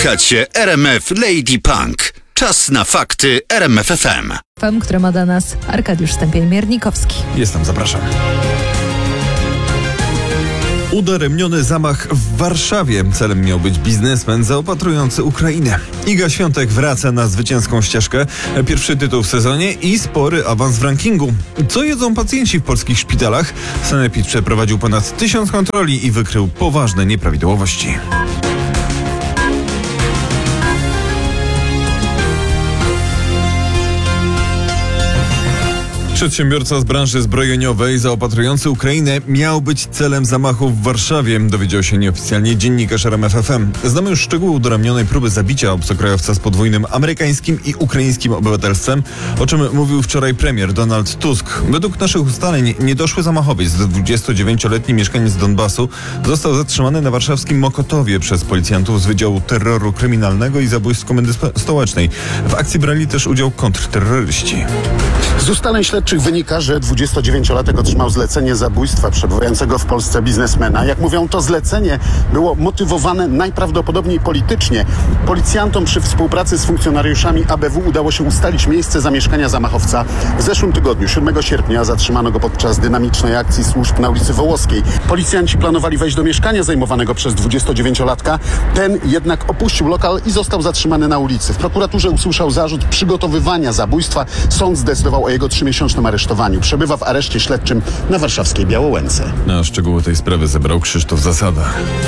Słuchacie RMF Lady Punk. Czas na fakty RMF FM. Które ma dla nas Arkadiusz Stępień-Miernikowski. Jestem, zapraszam. Udaremniony zamach w Warszawie. Celem miał być biznesmen zaopatrujący Ukrainę. Iga Świątek wraca na zwycięską ścieżkę. Pierwszy tytuł w sezonie i spory awans w rankingu. Co jedzą pacjenci w polskich szpitalach? Sanepid przeprowadził ponad 1000 kontroli i wykrył poważne nieprawidłowości. Przedsiębiorca z branży zbrojeniowej zaopatrujący Ukrainę miał być celem zamachu w Warszawie, dowiedział się nieoficjalnie dziennikarz RMF FM. Znamy już szczegóły udaremnionej próby zabicia obcokrajowca z podwójnym amerykańskim i ukraińskim obywatelstwem, o czym mówił wczoraj premier Donald Tusk. Według naszych ustaleń niedoszły zamachowiec, 29-letni mieszkaniec Donbasu, został zatrzymany na warszawskim Mokotowie przez policjantów z Wydziału Terroru Kryminalnego i Zabójstw Komendy Stołecznej. W akcji brali też udział kontrterroryści. Z ustaleń śledczych wynika, że 29-latek otrzymał zlecenie zabójstwa przebywającego w Polsce biznesmena. Jak mówią, to zlecenie było motywowane najprawdopodobniej politycznie. Policjantom przy współpracy z funkcjonariuszami ABW udało się ustalić miejsce zamieszkania zamachowca. W zeszłym tygodniu, 7 sierpnia, zatrzymano go podczas dynamicznej akcji służb na ulicy Wołoskiej. Policjanci planowali wejść do mieszkania zajmowanego przez 29-latka. Ten jednak opuścił lokal i został zatrzymany na ulicy. W prokuraturze usłyszał zarzut przygotowywania zabójstwa. Sąd zdecydował o jego 3-miesięcznym aresztowaniu. Przebywa w areszcie śledczym na warszawskiej Białołęce. Na szczegóły tej sprawy zebrał Krzysztof Zasada.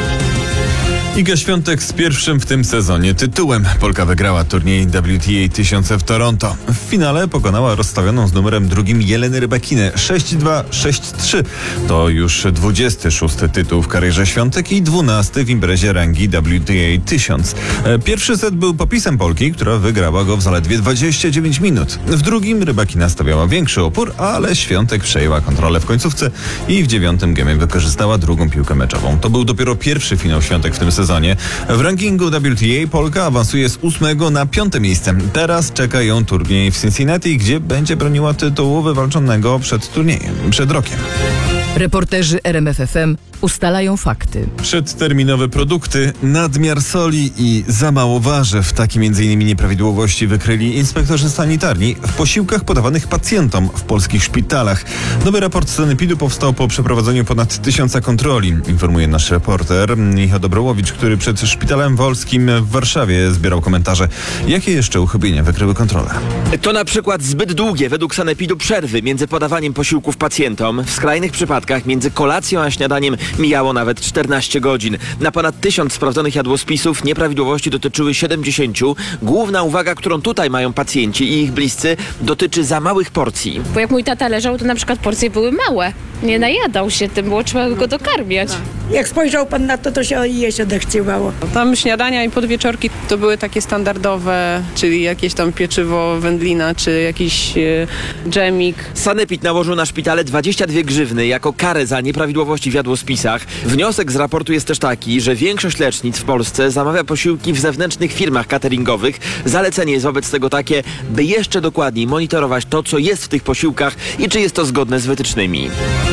Iga Świątek z pierwszym w tym sezonie tytułem. Polka wygrała turniej WTA 1000 w Toronto. W finale pokonała rozstawioną z numerem drugim Jelenę Rybakinę 6-2, 6-3. To już 26. tytuł w karierze Świątek i 12 w imprezie rangi WTA 1000. Pierwszy set był popisem Polki, która wygrała go w zaledwie 29 minut. W drugim Rybakina stawiała większy opór, ale Świątek przejęła kontrolę w końcówce i w 9. gemie wykorzystała drugą piłkę meczową. To był dopiero pierwszy finał Świątek w tym sezonie. W rankingu WTA Polka awansuje z 8 na 5 miejsce. Teraz czeka ją turniej w Cincinnati, gdzie będzie broniła tytułu wywalczonego przed rokiem. Reporterzy RMF FM ustalają fakty. Przedterminowe produkty, nadmiar soli i za mało warzyw. Takie m.in. nieprawidłowości wykryli inspektorzy sanitarni w posiłkach podawanych pacjentom w polskich szpitalach. Nowy raport Sanepidu powstał po przeprowadzeniu ponad 1000 kontroli, informuje nasz reporter Michał Dobrołowicz, który przed Szpitalem Wolskim w Warszawie zbierał komentarze. Jakie jeszcze uchybienia wykryły kontrole? To na przykład zbyt długie według Sanepidu przerwy między podawaniem posiłków pacjentom. W skrajnych przypadkach między kolacją a śniadaniem mijało nawet 14 godzin. Na ponad 1000 sprawdzonych jadłospisów nieprawidłowości dotyczyły 70. Główna uwaga, którą tutaj mają pacjenci i ich bliscy, dotyczy za małych porcji. Bo jak mój tata leżał, to na przykład porcje były małe. Nie najadał się tym, było trzeba go dokarmiać. Jak spojrzał pan na to, to się jeść odechciewało. Tam śniadania i podwieczorki to były takie standardowe, czyli jakieś tam pieczywo, wędlina, czy jakiś dżemik. Sanepid nałożył na szpitale 22 grzywny jako karę za nieprawidłowości w jadłospisach. Wniosek z raportu jest też taki, że większość lecznic w Polsce zamawia posiłki w zewnętrznych firmach cateringowych. Zalecenie jest wobec tego takie, by jeszcze dokładniej monitorować to, co jest w tych posiłkach i czy jest to zgodne z wytycznymi.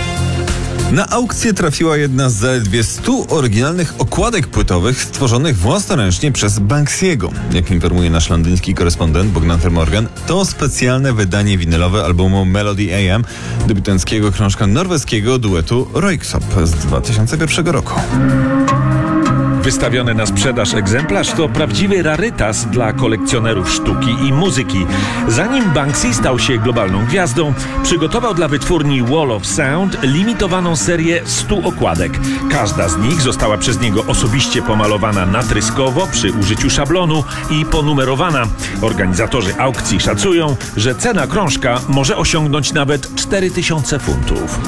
Na aukcję trafiła jedna z zaledwie 100 oryginalnych okładek płytowych stworzonych własnoręcznie przez Banksiego. Jak informuje nasz londyński korespondent Bogdan Fermorgan, to specjalne wydanie winylowe albumu Melody AM, debiutanckiego krążka norweskiego duetu Röyksopp z 2001 roku. Wystawiony na sprzedaż egzemplarz to prawdziwy rarytas dla kolekcjonerów sztuki i muzyki. Zanim Banksy stał się globalną gwiazdą, przygotował dla wytwórni Wall of Sound limitowaną serię 100 okładek. Każda z nich została przez niego osobiście pomalowana natryskowo przy użyciu szablonu i ponumerowana. Organizatorzy aukcji szacują, że cena krążka może osiągnąć nawet 4000 funtów.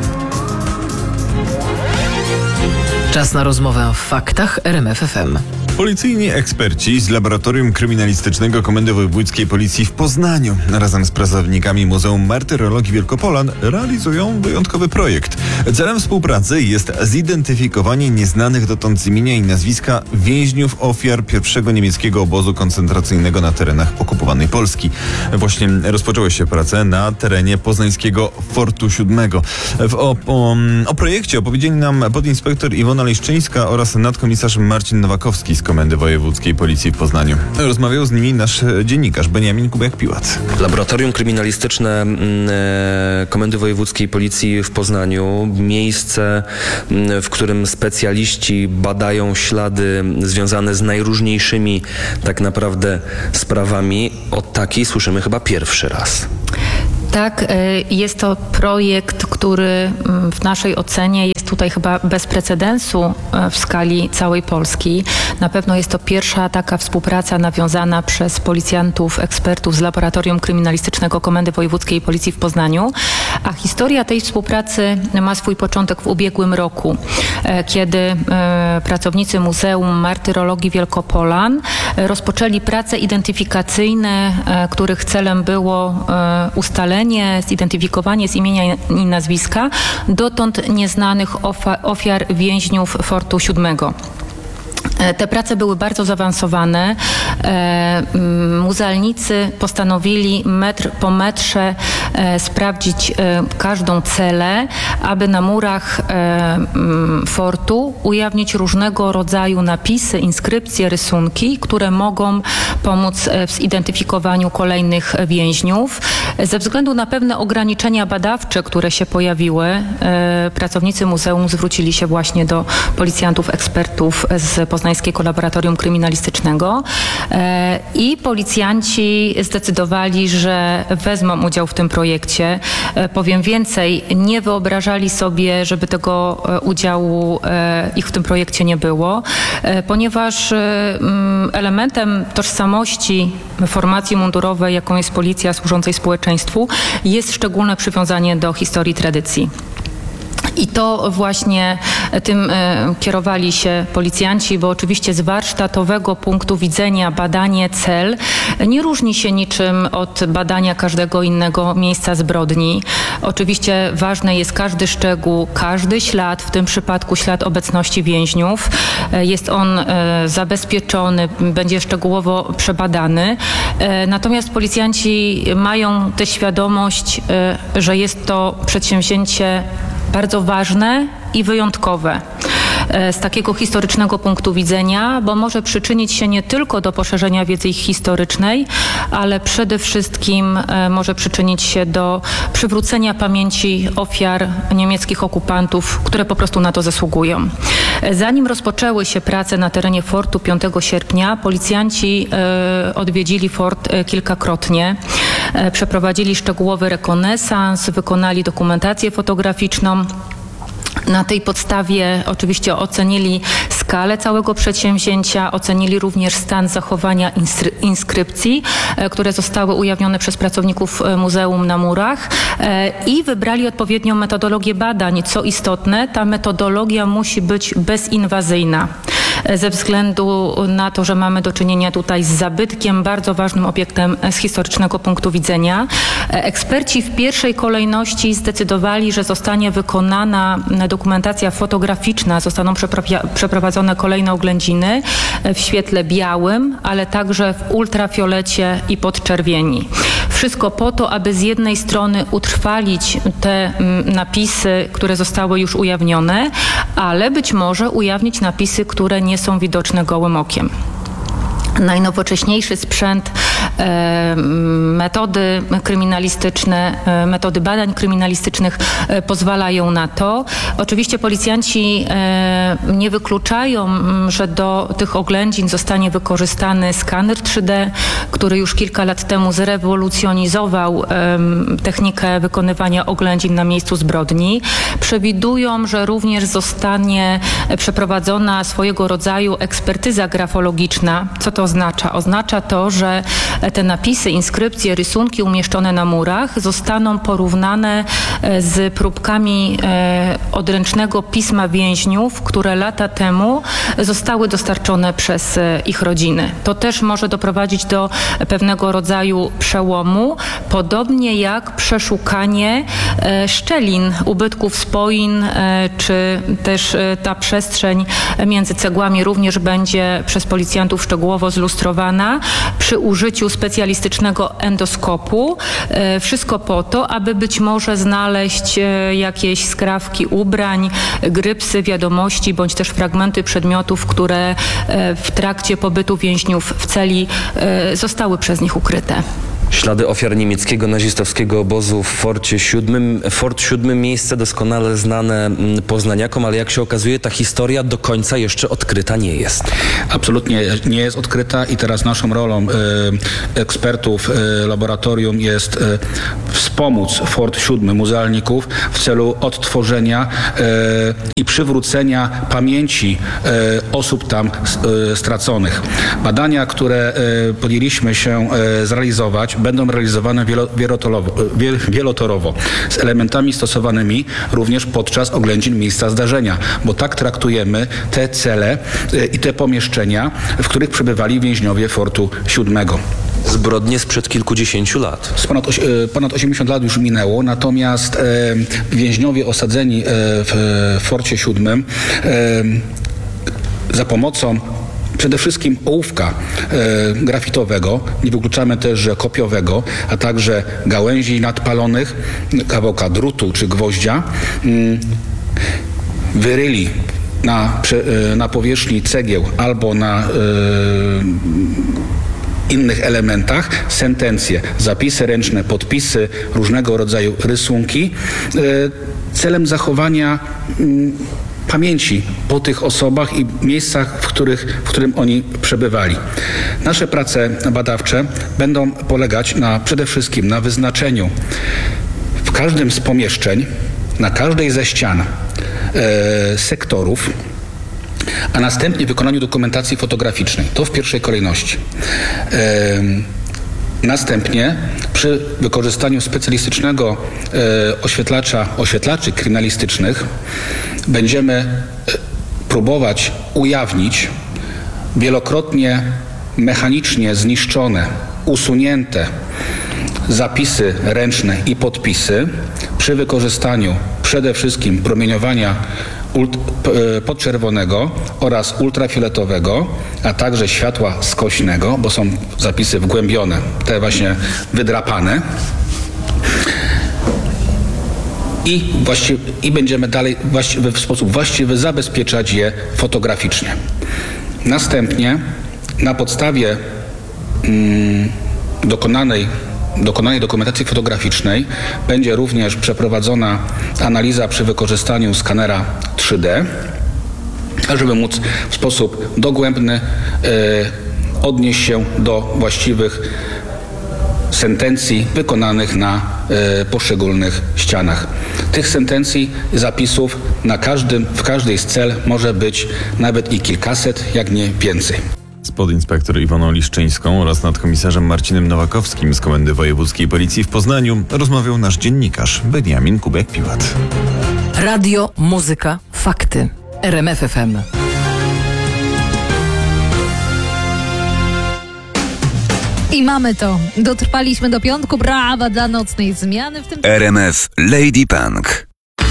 Czas na rozmowę o faktach RMF FM. Policyjni eksperci z Laboratorium Kryminalistycznego Komendy Wojewódzkiej Policji w Poznaniu razem z pracownikami Muzeum Martyrologii Wielkopolan realizują wyjątkowy projekt. Celem współpracy jest zidentyfikowanie nieznanych dotąd z imienia i nazwiska więźniów ofiar pierwszego niemieckiego obozu koncentracyjnego na terenach okupowanej Polski. Właśnie rozpoczęły się prace na terenie poznańskiego Fortu 7. O projekcie opowiedzieli nam podinspektor Iwona Lejszczyńska oraz nadkomisarz Marcin Nowakowski z Komendy Wojewódzkiej Policji w Poznaniu. Rozmawiał z nimi nasz dziennikarz Beniamin Kubiak-Piłat. Laboratorium Kryminalistyczne Komendy Wojewódzkiej Policji w Poznaniu. Miejsce, w którym specjaliści badają ślady związane z najróżniejszymi tak naprawdę sprawami. O takiej słyszymy chyba pierwszy raz. Tak, jest to projekt, który w naszej ocenie jest tutaj chyba bez precedensu w skali całej Polski. Na pewno jest to pierwsza taka współpraca nawiązana przez policjantów, ekspertów z Laboratorium Kryminalistycznego Komendy Wojewódzkiej Policji w Poznaniu. A historia tej współpracy ma swój początek w ubiegłym roku, kiedy pracownicy Muzeum Martyrologii Wielkopolan rozpoczęli prace identyfikacyjne, których celem było ustalenie, zidentyfikowanie z imienia i nazwiska dotąd nieznanych ofiar więźniów Fortu 7. Te prace były bardzo zaawansowane. Muzealnicy postanowili metr po metrze sprawdzić każdą celę, aby na murach fortu ujawnić różnego rodzaju napisy, inskrypcje, rysunki, które mogą pomóc w zidentyfikowaniu kolejnych więźniów. Ze względu na pewne ograniczenia badawcze, które się pojawiły, pracownicy muzeum zwrócili się właśnie do policjantów, ekspertów z Poznańskiego Laboratorium Kryminalistycznego i policjanci zdecydowali, że wezmą udział w tym projekcie. Powiem więcej, nie wyobrażali sobie, żeby tego udziału ich w tym projekcie nie było, ponieważ elementem tożsamości formacji mundurowej, jaką jest policja służącej społeczeństwu, jest szczególne przywiązanie do historii i tradycji. I to właśnie tym kierowali się policjanci, bo oczywiście z warsztatowego punktu widzenia badanie cel nie różni się niczym od badania każdego innego miejsca zbrodni. Oczywiście ważny jest każdy szczegół, każdy ślad, w tym przypadku ślad obecności więźniów. Jest on zabezpieczony, będzie szczegółowo przebadany. Natomiast policjanci mają tę świadomość, że jest to przedsięwzięcie bardzo ważne i wyjątkowe z takiego historycznego punktu widzenia, bo może przyczynić się nie tylko do poszerzenia wiedzy historycznej, ale przede wszystkim może przyczynić się do przywrócenia pamięci ofiar niemieckich okupantów, które po prostu na to zasługują. Zanim rozpoczęły się prace na terenie fortu 5 sierpnia, policjanci odwiedzili fort kilkakrotnie, przeprowadzili szczegółowy rekonesans, wykonali dokumentację fotograficzną. Na tej podstawie oczywiście ocenili skalę całego przedsięwzięcia, ocenili również stan zachowania inskrypcji, które zostały ujawnione przez pracowników muzeum na murach i wybrali odpowiednią metodologię badań. Co istotne, ta metodologia musi być bezinwazyjna. Ze względu na to, że mamy do czynienia tutaj z zabytkiem, bardzo ważnym obiektem z historycznego punktu widzenia. Eksperci w pierwszej kolejności zdecydowali, że zostanie wykonana dokumentacja fotograficzna, zostaną przeprowadzone kolejne oględziny w świetle białym, ale także w ultrafiolecie i podczerwieni. Wszystko po to, aby z jednej strony utrwalić te napisy, które zostały już ujawnione, ale być może ujawnić napisy, które nie są widoczne gołym okiem. Najnowocześniejszy sprzęt, metody kryminalistyczne, metody badań kryminalistycznych pozwalają na to. Oczywiście policjanci nie wykluczają, że do tych oględzin zostanie wykorzystany skaner 3D, który już kilka lat temu zrewolucjonizował technikę wykonywania oględzin na miejscu zbrodni. Przewidują, że również zostanie przeprowadzona swojego rodzaju ekspertyza grafologiczna. Co to oznacza? Oznacza to, że te napisy, inskrypcje, rysunki umieszczone na murach zostaną porównane z próbkami odręcznego pisma więźniów, które lata temu zostały dostarczone przez ich rodziny. To też może doprowadzić do pewnego rodzaju przełomu, podobnie jak przeszukanie szczelin, ubytków spoin, czy też ta przestrzeń między cegłami również będzie przez policjantów szczegółowo zlustrowana przy użyciu specjalistycznego endoskopu. Wszystko po to, aby być może znaleźć jakieś skrawki ubrań, grypsy, wiadomości, bądź też fragmenty przedmiotów, które w trakcie pobytu więźniów w celi zostały przez nich ukryte. Ślady ofiar niemieckiego nazistowskiego obozu w Forcie 7. Fort 7, miejsce doskonale znane poznaniakom, ale jak się okazuje, ta historia do końca jeszcze odkryta nie jest. Absolutnie nie jest odkryta i teraz naszą rolą ekspertów laboratorium jest wspomóc Fort 7 muzealników w celu odtworzenia i przywrócenia pamięci osób tam straconych. Badania, które podjęliśmy się zrealizować, będą realizowane wielotorowo z elementami stosowanymi również podczas oględzin miejsca zdarzenia, bo tak traktujemy te cele i te pomieszczenia, w których przebywali więźniowie Fortu 7. Zbrodnie sprzed kilkudziesięciu lat. Ponad 80 lat już minęło, natomiast więźniowie osadzeni w Forcie 7 za pomocą przede wszystkim ołówka grafitowego, nie wykluczamy też, że kopiowego, a także gałęzi nadpalonych, kawałka drutu czy gwoździa, wyryli na powierzchni cegieł albo na innych elementach sentencje, zapisy ręczne, podpisy, różnego rodzaju rysunki celem zachowania pamięci po tych osobach i miejscach, w którym oni przebywali. Nasze prace badawcze będą polegać przede wszystkim na wyznaczeniu w każdym z pomieszczeń, na każdej ze ścian sektorów, a następnie wykonaniu dokumentacji fotograficznej. To w pierwszej kolejności. Następnie przy wykorzystaniu specjalistycznego oświetlaczy kryminalistycznych będziemy próbować ujawnić wielokrotnie mechanicznie zniszczone, usunięte zapisy ręczne i podpisy przy wykorzystaniu przede wszystkim promieniowania podczerwonego oraz ultrafioletowego, a także światła skośnego, bo są zapisy wgłębione, te właśnie wydrapane. I będziemy dalej w sposób właściwy zabezpieczać je fotograficznie. Następnie na podstawie dokonanej dokumentacji fotograficznej będzie również przeprowadzona analiza przy wykorzystaniu skanera 3D, żeby móc w sposób dogłębny odnieść się do właściwych sentencji wykonanych na poszczególnych ścianach. Tych sentencji, zapisów w każdej z cel może być nawet i kilkaset, jak nie więcej. Z podinspektor Iwoną Liszczyńską oraz nadkomisarzem Marcinem Nowakowskim z Komendy Wojewódzkiej Policji w Poznaniu rozmawiał nasz dziennikarz Beniamin Kubiak-Piłat. Radio, muzyka, fakty. RMF FM. I mamy to. Dotrwaliśmy do piątku. Brawa dla nocnej zmiany. W tym RMF Lady Punk.